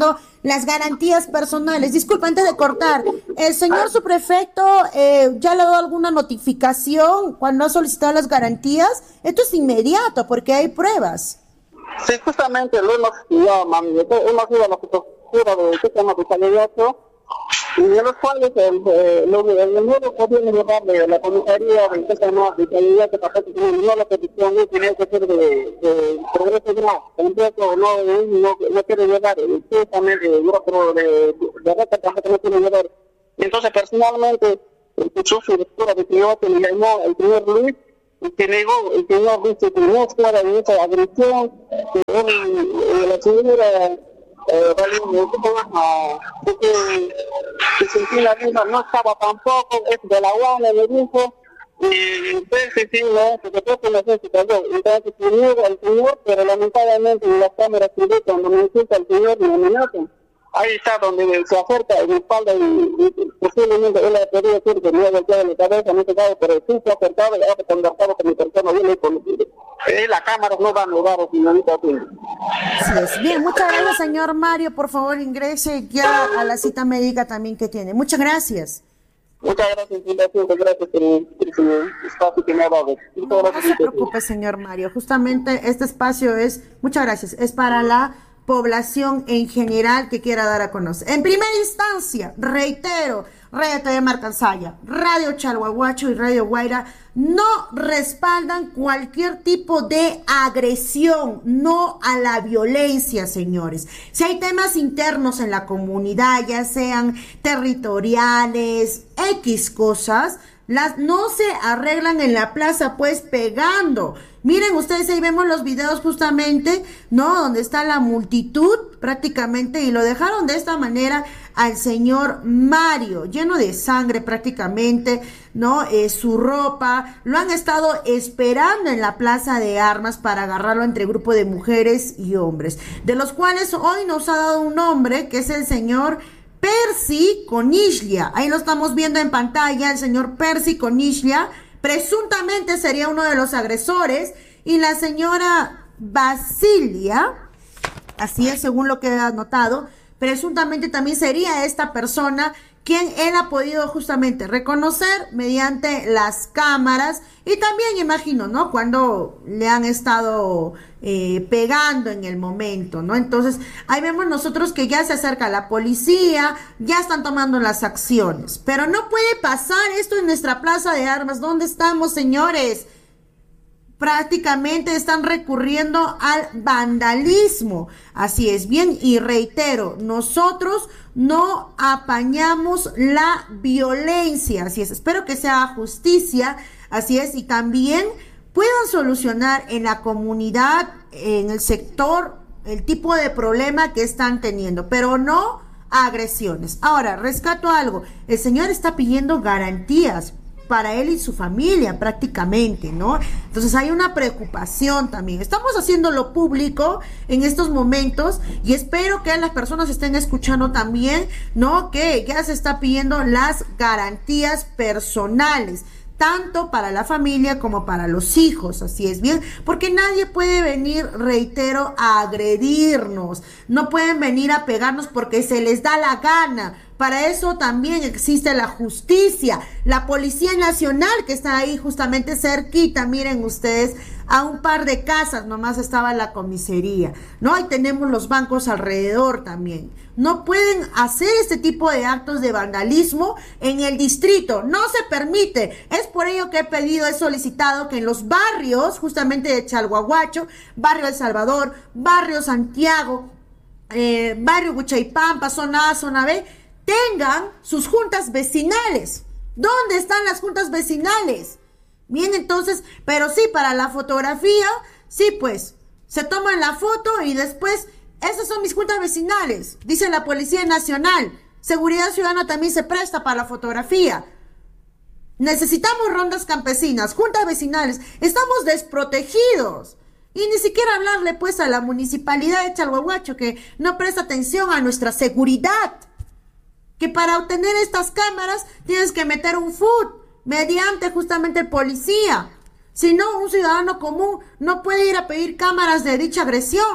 Speaker 1: las garantías personales. Disculpa, antes de cortar, el señor subprefecto eh, ya le ha dado alguna notificación cuando ha solicitado las garantías. Esto es inmediato porque hay pruebas.
Speaker 2: Sí, justamente lo hemos estudiado, mami. Hemos ido a la prefectura de este tema de candidato, y de los cuales el, el, el, el nuevo gobierno llevar de la comisaría de este tema de candidato para que no la petición no tiene que ser de, de progreso no, completo no, no, no quiere llevar, justamente de otro de de reta tampoco no quiere llevar. Entonces personalmente el subdirectora de Quiote me llamó el señor Luis, y que negó, el señor Luis que no fuera de esa agresión, que él, la señora Eh, porque Cristina Lima no estaba tampoco, es de la U A N, me dijo, y ustedes sí, sí, no, porque creo que no sé si cayó. Entonces, se niega el señor, pero lamentablemente en las cámaras que vi, cuando me insulta el señor, me amenazan. Ahí está donde se acerca en la espalda y, y posiblemente él ha podido decir que me ha golpeado en la cabeza, no se sabe, pero sí se ha acercado y ha conversado con mi persona, yo le he conocido. Eh, la cámara no va a negar, señorita.
Speaker 1: Así es. Bien, muchas gracias, señor Mario. Por favor, ingrese ya a la cita médica también que tiene. Muchas gracias.
Speaker 2: Muchas gracias, gracias, gracias por el espacio que me ha dado.
Speaker 1: No, no se preocupe, señor Mario. Justamente este espacio es, muchas gracias, es para la población en general que quiera dar a conocer. En primera instancia, reitero, Radio T V Marcansaya, Radio Chalhuahuacho y Radio Guaira no respaldan cualquier tipo de agresión, no a la violencia, señores. Si hay temas internos en la comunidad, ya sean territoriales, X cosas, las no se arreglan en la plaza, pues pegando. Miren ustedes, ahí vemos los videos justamente, ¿no? Donde está la multitud prácticamente y lo dejaron de esta manera al señor Mario, lleno de sangre prácticamente, ¿no? Eh, su ropa, lo han estado esperando en la plaza de armas para agarrarlo entre grupo de mujeres y hombres, de los cuales hoy nos ha dado un nombre, que es el señor Percy Coniglia. Ahí lo estamos viendo en pantalla, el señor Percy Coniglia, presuntamente sería uno de los agresores, y la señora Basilia, así es según lo que he anotado, presuntamente también sería esta persona quien él ha podido justamente reconocer mediante las cámaras, y también imagino, ¿no? Cuando le han estado eh, pegando en el momento, ¿no? Entonces, ahí vemos nosotros que ya se acerca la policía, ya están tomando las acciones, pero no puede pasar esto en nuestra plaza de armas. ¿Dónde estamos, señores? Prácticamente están recurriendo al vandalismo. Así es, bien, y reitero, nosotros no apañamos la violencia. Así es, espero que sea justicia, así es, y también puedan solucionar en la comunidad, en el sector, el tipo de problema que están teniendo, pero no agresiones. Ahora, rescato algo, el señor está pidiendo garantías para él y su familia prácticamente, ¿no? Entonces hay una preocupación también. Estamos haciéndolo público en estos momentos y espero que las personas estén escuchando también, ¿no? Que ya se está pidiendo las garantías personales, tanto para la familia como para los hijos, así es bien, porque nadie puede venir, reitero, a agredirnos, no pueden venir a pegarnos porque se les da la gana. Para eso también existe la justicia, la Policía Nacional que está ahí justamente cerquita, miren ustedes, a un par de casas nomás estaba la comisaría, ¿no? Y tenemos los bancos alrededor también. No pueden hacer este tipo de actos de vandalismo en el distrito, no se permite. Es por ello que he pedido, he solicitado que en los barrios justamente de Chalhuahuacho, Barrio El Salvador, Barrio Santiago, eh, Barrio Buchaipampa, Zona A, Zona B, tengan sus juntas vecinales. ¿Dónde están las juntas vecinales? Bien, entonces, pero sí, para la fotografía, sí, pues, se toman la foto y después, esas son mis juntas vecinales, dice la Policía Nacional. Seguridad Ciudadana también se presta para la fotografía. Necesitamos rondas campesinas, juntas vecinales, estamos desprotegidos. Y ni siquiera hablarle, pues, a la municipalidad de Chalhuahuacho, que no presta atención a nuestra seguridad. Que para obtener estas cámaras tienes que meter un F U D mediante justamente el policía. Si no, un ciudadano común no puede ir a pedir cámaras de dicha agresión.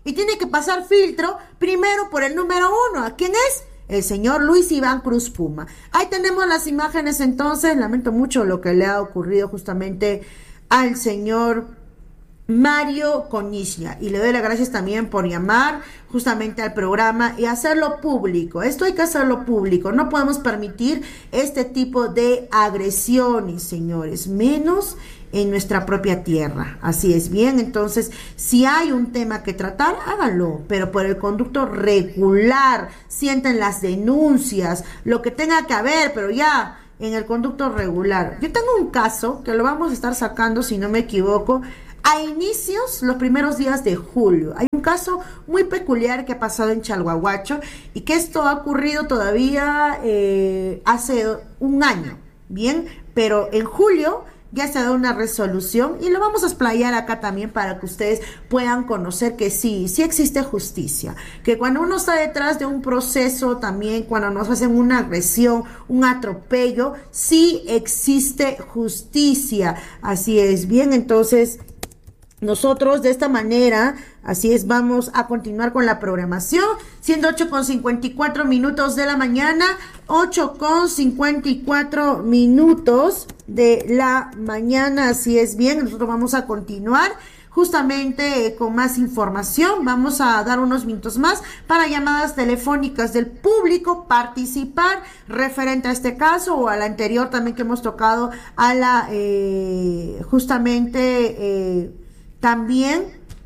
Speaker 1: y tiene que pasar filtro primero por el número uno. ¿A quién es? El señor Luis Iván Cruz Puma. Ahí tenemos las imágenes entonces. Lamento mucho lo que le ha ocurrido justamente al señor Mario Conilla, y le doy las gracias también por llamar justamente al programa y hacerlo público. Esto hay que hacerlo público, no podemos permitir este tipo de agresiones, señores, menos en nuestra propia tierra. Así es, bien, entonces si hay un tema que tratar, háganlo, pero por el conducto regular, sienten las denuncias, lo que tenga que haber, pero ya en el conducto regular. Yo tengo un caso que lo vamos a estar sacando, si no me equivoco, a inicios, los primeros días de julio. Hay un caso muy peculiar que ha pasado en Chalhuahuacho y que esto ha ocurrido todavía eh, hace un año, bien, pero en julio ya se ha dado una resolución y lo vamos a explayar acá también para que ustedes puedan conocer que sí, sí existe justicia, que cuando uno está detrás de un proceso también, cuando nos hacen una agresión, un atropello, sí existe justicia. Así es, bien, entonces nosotros de esta manera, así es, vamos a continuar con la programación, siendo ocho con cincuenta y cuatro minutos de la mañana, ocho con cincuenta y cuatro minutos de la mañana, así es, bien, nosotros vamos a continuar justamente eh, con más información. Vamos a dar unos minutos más para llamadas telefónicas del público, participar referente a este caso o al anterior también que hemos tocado a la, eh, justamente, eh, también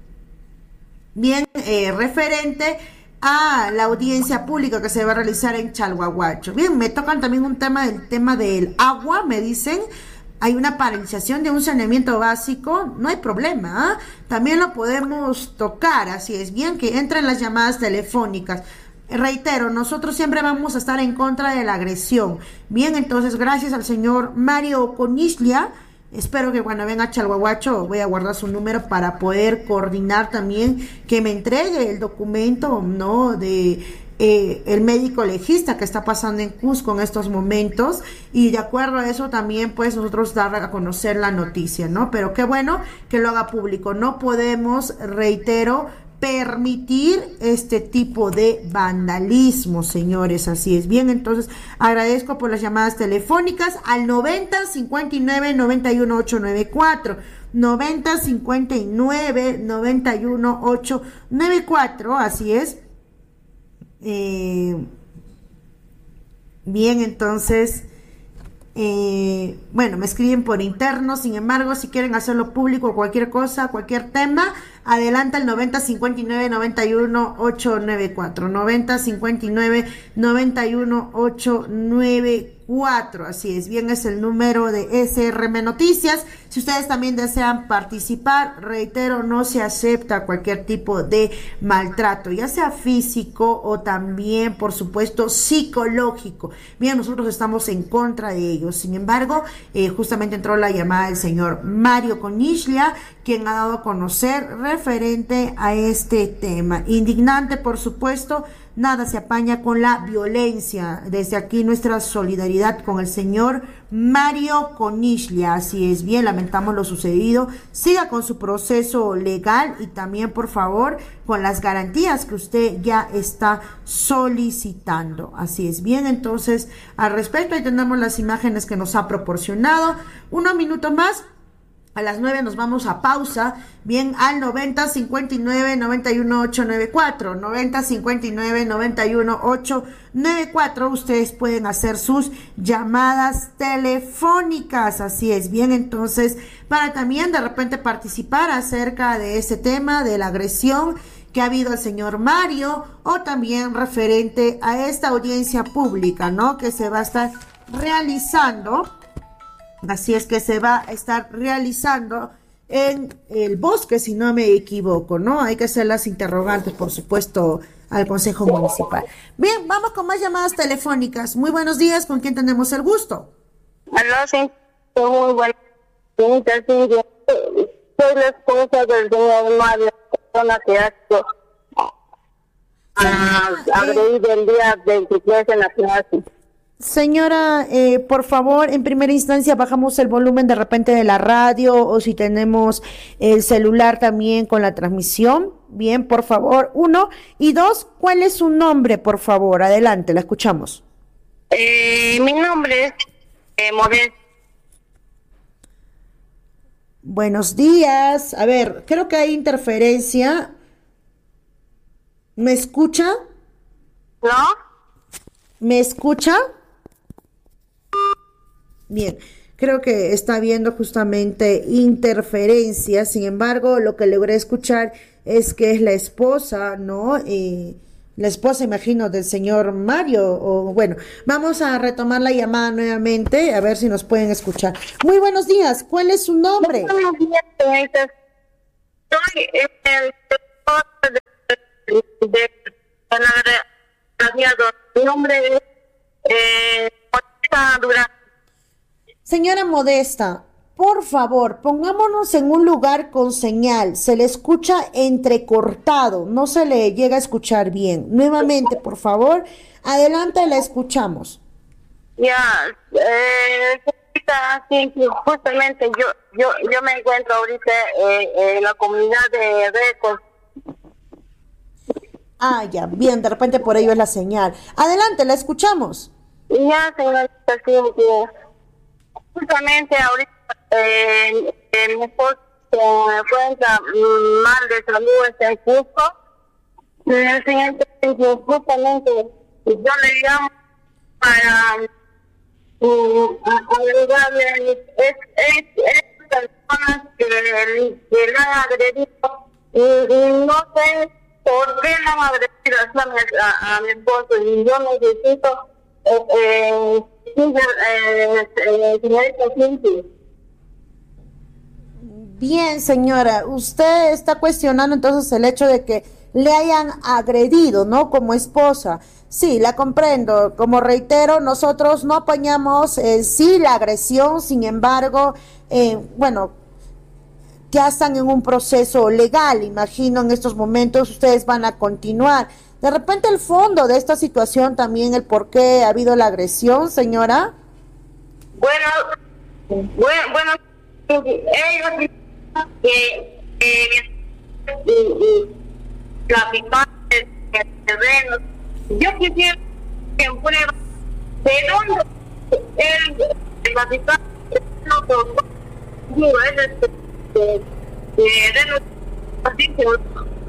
Speaker 1: bien eh, referente a la audiencia pública que se va a realizar en Chalhuahuacho. Bien, me tocan también un tema del tema del agua, me dicen, hay una paralización de un saneamiento básico, no hay problema, ¿eh? También lo podemos tocar, así es, bien, que entren las llamadas telefónicas. Reitero, nosotros siempre vamos a estar en contra de la agresión. Bien, entonces gracias al señor Mario Conilla. Espero que cuando venga a Chalhuahuacho voy a guardar su número para poder coordinar también que me entregue el documento, ¿no? De eh, el médico legista que está pasando en Cusco en estos momentos, y de acuerdo a eso también pues nosotros dar a conocer la noticia, ¿no? Pero qué bueno que lo haga público. No podemos, reitero, permitir este tipo de vandalismo, señores, así es. Bien, entonces agradezco por las llamadas telefónicas al noventa cincuenta y nueve noventa y uno ochocientos noventa y cuatro, noventa cincuenta y nueve noventa y uno ochocientos noventa y cuatro, así es. Eh, bien, entonces Eh, bueno, me escriben por interno. Sin embargo, si quieren hacerlo público, cualquier cosa, cualquier tema, adelanta el noventa cincuenta y nueve noventa y uno ochocientos noventa y cuatro, noventa cincuenta y nueve noventa y uno ochocientos noventa y cuatro. Así es, bien, es el número de S R M Noticias. Si ustedes también desean participar, reitero, no se acepta cualquier tipo de maltrato, ya sea físico o también, por supuesto, psicológico. Bien, nosotros estamos en contra de ello. Sin embargo, eh, justamente entró la llamada del señor Mario Conilla, quien ha dado a conocer referente a este tema. Indignante, por supuesto, nada se apaña con la violencia. Desde aquí nuestra solidaridad con el señor Mario Conilla. Así es, bien, lamentamos lo sucedido. Siga con su proceso legal y también, por favor, con las garantías que usted ya está solicitando. Así es, bien, entonces, al respecto, ahí tenemos las imágenes que nos ha proporcionado. Unos minutos más. A las nueve nos vamos a pausa, bien, al noventa cincuenta y nueve noventa y uno ochocientos noventa y cuatro, noventa cincuenta y nueve noventa y uno ochocientos noventa y cuatro, ustedes pueden hacer sus llamadas telefónicas, así es, bien, entonces, para también de repente participar acerca de este tema, de la agresión que ha habido al señor Mario, o también referente a esta audiencia pública, ¿no?, que se va a estar realizando. Así es que se va a estar realizando en el bosque, si no me equivoco, ¿no? Hay que hacer las interrogantes, por supuesto, al Consejo Municipal. Bien, vamos con más llamadas telefónicas. Muy buenos días, ¿con quién tenemos el gusto?
Speaker 2: Aló, sí, muy buenas noches, sí, soy la esposa del señor Mario, persona que ha sido agredida el día veintitrés en la clase.
Speaker 1: Señora, eh, por favor, en primera instancia bajamos el volumen de repente de la radio o si tenemos el celular también con la transmisión. Bien, por favor, uno. Y dos, ¿cuál es su nombre, por favor? Adelante, la escuchamos.
Speaker 3: Eh, mi nombre es eh, Modesta.
Speaker 1: Buenos días. A ver, creo que hay interferencia. ¿Me escucha?
Speaker 3: ¿No?
Speaker 1: ¿Me escucha? Bien, creo que está habiendo justamente interferencia. Sin embargo, lo que logré escuchar es que es la esposa, ¿no? Eh, la esposa, imagino, del señor Mario. O bueno, vamos a retomar la llamada nuevamente, a ver si nos pueden escuchar. Muy buenos días. ¿Cuál es su nombre?
Speaker 3: Buenos días, señoritas. Soy el esposo de, de, de la agraciado. Mi nombre es eh, Modesta Durán.
Speaker 1: Señora Modesta, por favor, pongámonos en un lugar con señal. Se le escucha entrecortado, no se le llega a escuchar bien. Nuevamente, por favor, adelante, la escuchamos.
Speaker 3: Ya, eh, señorita, sí, sí, justamente yo, yo, yo me encuentro ahorita eh, en la comunidad de Recos.
Speaker 1: Ah, ya, bien, de repente por ello es la señal. Adelante, la escuchamos.
Speaker 3: Ya, señorita, sí, sí. Justamente ahorita eh, eh, mi esposo se encuentra mm, mal de salud, está en Cusco. El señor, justamente yo le llamo para mm, a- agregarle es, es, es personas que, que le han agredido y, y no sé por qué le han agredido a mi, a, a mi esposo y yo necesito eh, eh, eh, eh, señorita Cindy.
Speaker 1: Bien, señora, usted está cuestionando entonces el hecho de que le hayan agredido, ¿no? Como esposa. Sí, la comprendo. Como reitero, nosotros no apoyamos, eh, sí, la agresión, sin embargo, eh, bueno, ya están en un proceso legal, imagino en estos momentos ustedes van a continuar. De repente el fondo de esta situación también, el por qué ha habido la agresión, señora.
Speaker 3: Bueno, bueno, bueno, ellos dicen que eh, y, y traficantes de terrenos. Yo quisiera que prueba de dónde el, el traficante no digo, es este, de, de, de los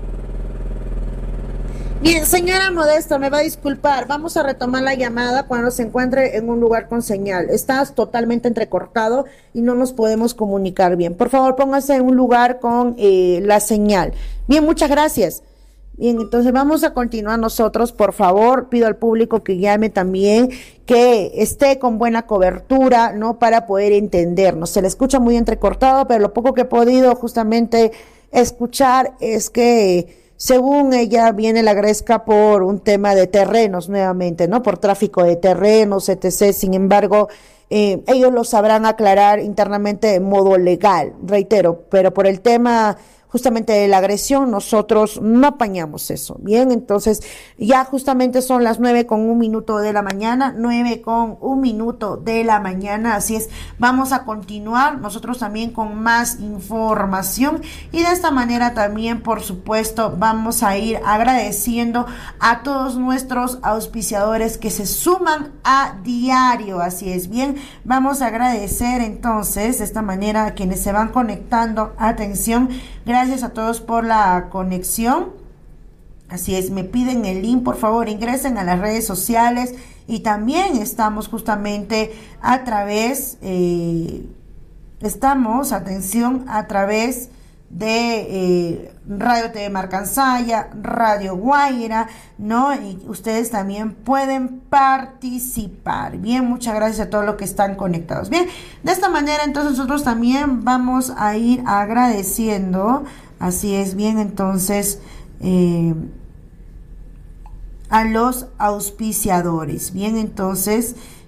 Speaker 1: Bien, señora Modesta, me va a disculpar. Vamos a retomar la llamada cuando se encuentre en un lugar con señal. Estás totalmente entrecortado y no nos podemos comunicar bien. Por favor, póngase en un lugar con eh, la señal. Bien, muchas gracias. Bien, entonces vamos a continuar nosotros, por favor, pido al público que llame también, que esté con buena cobertura, ¿no? Para poder entendernos. Se le escucha muy entrecortado, pero lo poco que he podido justamente escuchar es que según ella viene la gresca por un tema de terrenos nuevamente, ¿no? Por tráfico de terrenos, etcétera. Sin embargo, eh, ellos lo sabrán aclarar internamente de modo legal, reitero, pero por el tema justamente de la agresión, nosotros no apañamos eso. Bien, entonces ya justamente son las nueve con un minuto de la mañana, nueve con un minuto de la mañana, así es, vamos a continuar nosotros también con más información y de esta manera también, por supuesto, vamos a ir agradeciendo a todos nuestros auspiciadores que se suman a diario, así es, bien, vamos a agradecer entonces de esta manera a quienes se van conectando, atención, gracias Gracias a todos por la conexión. Así es, me piden el link, por favor, ingresen a las redes sociales y también estamos justamente a través, eh, estamos, atención, a través de eh, Radio T V Marcansaya, Radio Guaira, ¿no? Y ustedes también pueden participar. Bien, muchas gracias a todos los que están conectados. Bien, de esta manera entonces nosotros también vamos a ir agradeciendo, así es, bien, entonces eh, a los auspiciadores. Bien, entonces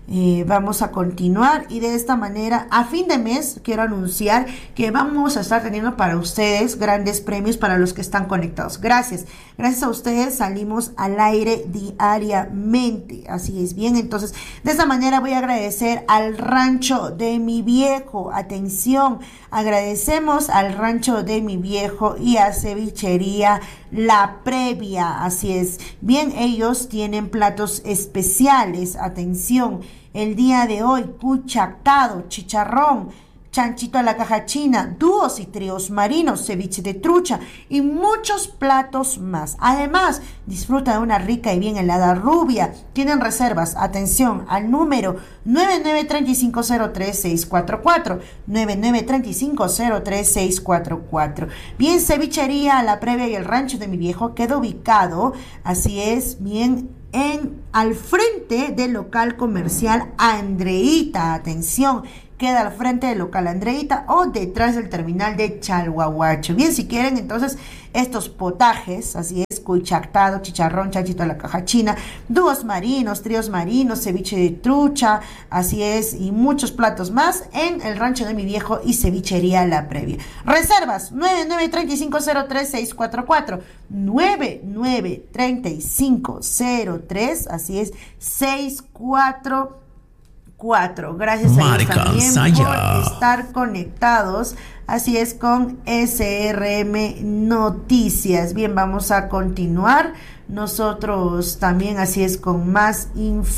Speaker 1: eh, vamos a continuar y de esta manera a fin de mes quiero anunciar que vamos a estar teniendo para ustedes grandes premios para los que están conectados. Gracias, gracias a ustedes salimos al aire diariamente, así es bien. Entonces de esta manera voy a agradecer al rancho de mi viejo, atención, agradecemos al rancho de mi viejo y a Cevichería La Previa, así es bien, ellos tienen platos especiales, atención, el día de hoy, cuchactado, chicharrón, chanchito a la caja china, dúos y tríos marinos, ceviche de trucha y muchos platos más. Además, disfruta de una rica y bien helada rubia. Tienen reservas, atención, al número nueve nueve tres cinco cero tres seis cuatro cuatro, nueve nueve tres cinco cero tres seis cuatro cuatro. Bien, Cevichería La Previa y el rancho de mi viejo queda ubicado, así es, bien, en al frente del local comercial Andreita, atención, queda al frente del local Andreita o detrás del terminal de Chalhuahuacho. Bien, si quieren entonces estos potajes, así es, cuchactado, chicharrón, chanchito a la caja china, dúos marinos, tríos marinos, ceviche de trucha, así es, y muchos platos más en el rancho de mi viejo y Cevichería La Previa. Reservas nueve nueve tres cinco cero tres seis cuatro cuatro, nueve nueve tres cinco cero tres, así es, seis cuatro cuatro. Gracias a ellos también por estar conectados, así es, con S R M Noticias. Bien, vamos a continuar nosotros también, así es, con más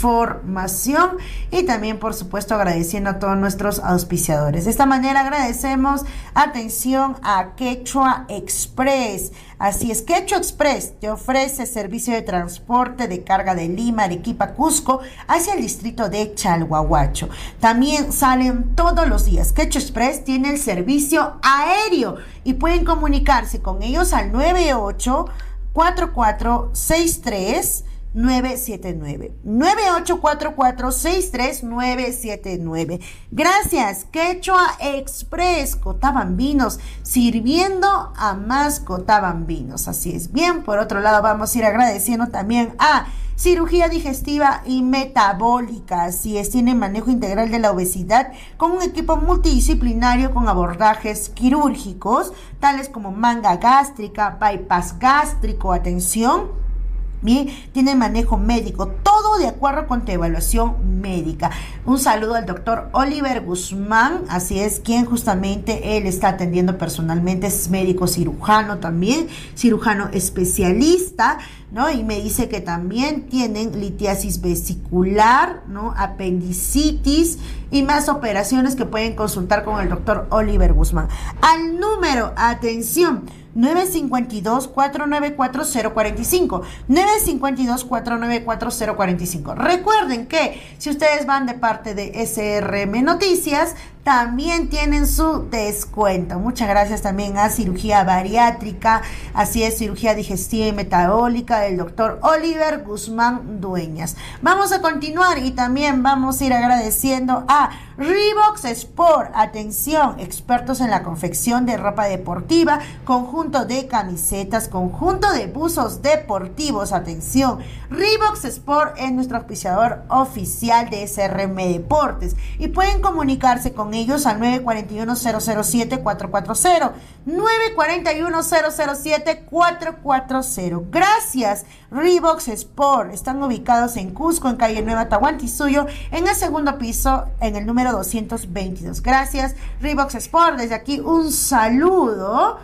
Speaker 1: información y también por supuesto agradeciendo a todos nuestros auspiciadores. De esta manera agradecemos, atención, a Quechua Express. Así es, Quechua Express te ofrece servicio de transporte de carga de Lima, Arequipa, Cusco hacia el distrito de Chalhuahuacho. También salen todos los días. Quechua Express tiene el servicio aéreo y pueden comunicarse con ellos al nueve ocho cuatro cuatro seis tres nueve siete nueve, nueve ocho cuatro cuatro seis tres nueve siete nueve. Gracias, Quechua Express, Cotabambinos, sirviendo a más Cotabambinos, así es. Bien, por otro lado vamos a ir agradeciendo también a Cirugía Digestiva y Metabólica, así es, tiene manejo integral de la obesidad con un equipo multidisciplinario con abordajes quirúrgicos, tales como manga gástrica, bypass gástrico, atención. Bien, tiene manejo médico, todo de acuerdo con tu evaluación médica. Un saludo al doctor Oliver Guzmán, así es, quien justamente él está atendiendo personalmente, es médico cirujano también, cirujano especialista, ¿no? Y me dice que también tienen litiasis vesicular, ¿no? Apendicitis y más operaciones que pueden consultar con el doctor Oliver Guzmán. Al número, atención, nueve cinco dos, cuatro nueve cuatro, cero cuatro cinco, nueve cinco dos, cuatro nueve cuatro, cero cuatro cinco. Recuerden que si ustedes van de parte de S R M Noticias, también tienen su descuento. Muchas gracias también a Cirugía Bariátrica, así es, Cirugía Digestiva y Metabólica del doctor Oliver Guzmán Dueñas. Vamos a continuar y también vamos a ir agradeciendo a Reebok Sport, atención, expertos en la confección de ropa deportiva, conjunto de camisetas, conjunto de buzos deportivos, atención, Reebok Sport es nuestro auspiciador oficial de S R M Deportes y pueden comunicarse con ellos al nueve cuatro uno, cero cero siete, cuatro cuatro cero, nueve cuatro uno, cero cero siete, cuatro cuatro cero. Gracias, Reebok Sport. Están ubicados en Cusco, en calle Nueva Tahuantinsuyo, en el segundo piso, en el número doscientos veintidós. Gracias, Reebok Sport. Desde aquí un saludo.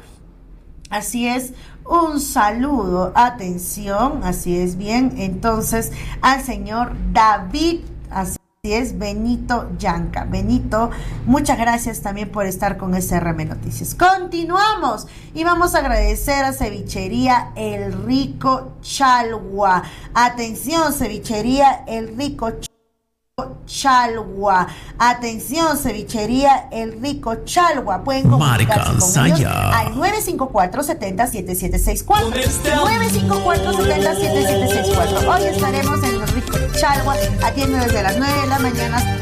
Speaker 1: Así es, un saludo. Atención, así es, bien. Entonces, al señor David, así es, Benito Yanca. Benito, muchas gracias también por estar con S R M Noticias. Continuamos y vamos a agradecer a Cevichería El Rico Chalhua. Atención, Cevichería El Rico Chalhua. Atención, Cevichería El Rico Chalhua. Pueden comunicarse con ellos al nueve cinco cuatro, siete cero, siete siete seis cuatro, nueve cinco cuatro, siete cero, siete siete seis cuatro. Hoy estaremos en El Rico Chalhua, atiende desde las nueve de la mañana